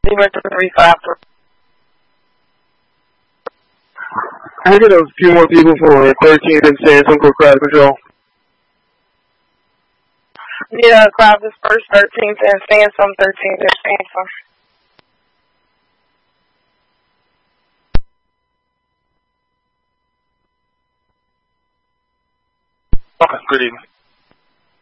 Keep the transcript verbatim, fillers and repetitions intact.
zero three five three. I get a few more people for thirteenth and Sansom for crowd control. Yeah, crowd dispersed thirteenth and Sansom, thirteenth and Sansom. Okay, good evening.